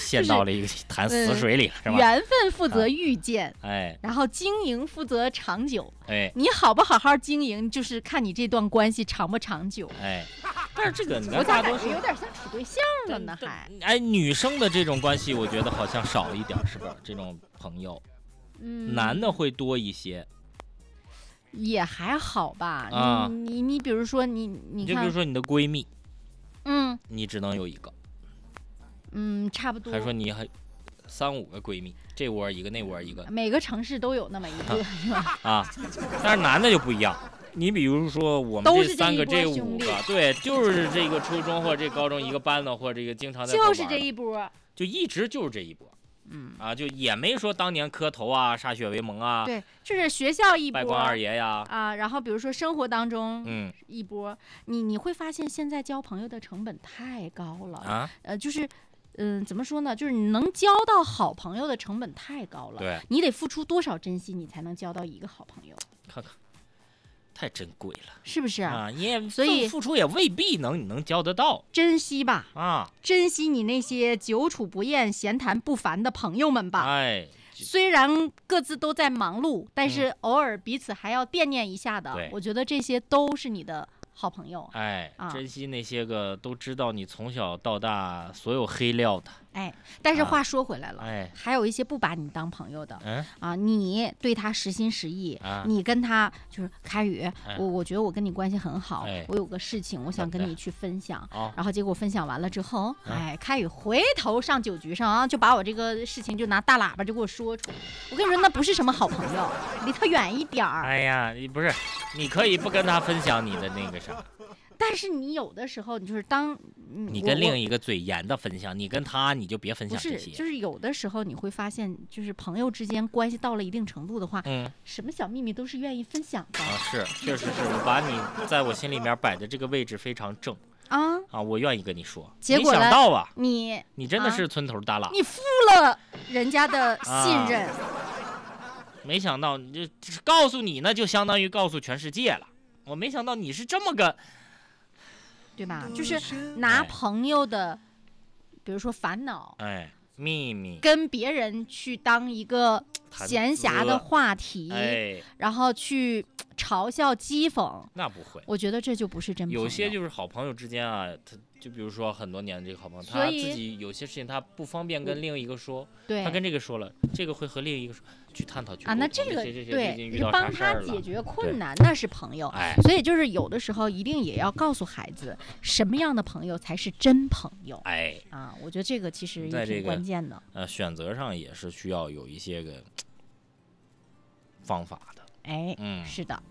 陷到了一个潭死水里，是吧？ 缘分负责遇见，然后经营负责长久，你好不好好经营，就是看你这段关系长不长久， 但是这个我咋感觉有点像处对象了呢？ 还女生的这种关系，我觉得好像少一点，是吧？这种朋友，男的会多一些。 也还好吧，你比如说你就比如说你的闺蜜，你只能有一个， 差不多。 还说你还3-5个闺蜜，这窝一个那窝一个， 每个城市都有那么一个，是吧？ 但是男的就不一样，你比如说我们这3个这5个，对，就是这个初中或者这高中一个班的，或者这个经常在就是这一波， 就一直就是这一波。就也没说当年磕头啊、歃血为盟啊， 对，就是学校一波， 拜关二爷呀， 然后比如说生活当中，一波，你会发现现在交朋友的成本太高了就是，怎么说呢？就是你能交到好朋友的成本太高了， 对， 你得付出多少珍惜，你才能交到一个好朋友？ 看看。太珍贵了， 是不是你也所以付出也未必你能交得到， 珍惜吧珍惜你那些久处不厌、闲谈不烦的朋友们吧。虽然各自都在忙碌，但是偶尔彼此还要惦念一下的，我觉得这些都是你的好朋友。 珍惜那些个都知道你从小到大所有黑料的。 但是话说回来了，还有一些不把你当朋友的，你对他实心实意，你跟他就是开宇，我觉得我跟你关系很好，我有个事情我想跟你去分享，然后结果分享完了之后，开宇回头上酒局上就把我这个事情就拿大喇叭就给我说出来，我跟你说那不是什么好朋友，离他远一点儿。 你不是，你可以不跟他分享你的那个啥。 但是你有的时候，你就是当你跟另一个嘴严的分享，你跟他你就别分享这些。 不是，就是有的时候你会发现，就是朋友之间关系到了一定程度的话，什么小秘密都是愿意分享的。 是，确实是我把你在我心里面摆的这个位置非常正我愿意跟你说。 结果没想到啊， 你真的是村头大佬， 你负了人家的信任。 没想到你这告诉你呢，就相当于告诉全世界了。我没想到你是这么个。 对吧？就是拿朋友的，比如说烦恼、 秘密， 跟别人去当一个闲暇的话题，然后去嘲笑讥讽， 那不会。 我觉得这就不是真朋友。 有些就是好朋友之间他就比如说很多年这个好朋友，他自己有些事情他不方便跟另一个说，他跟这个说了，这个会和另一个说去探讨去那这个对，是帮他解决困难，那是朋友。所以就是有的时候一定也要告诉孩子，什么样的朋友才是真朋友。我觉得这个其实也挺关键的。 选择上也是需要有一些个方法的。 是的。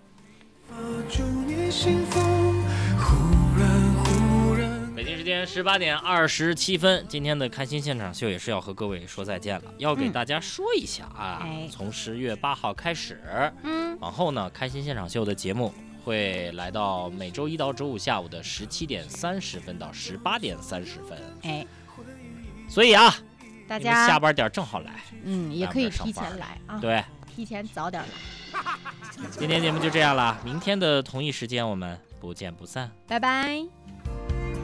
北京时间18点27分，今天的开心现场秀也是要和各位说再见了。要给大家说一下从10月8号开始，往后呢，开心现场秀的节目会来到每周一到周五下午的17点30分到18点30分。所以大家下班点正好来， 也可以提前来对， 提前早点来。 今天节目就这样了，明天的同一时间我们不见不散， 拜拜。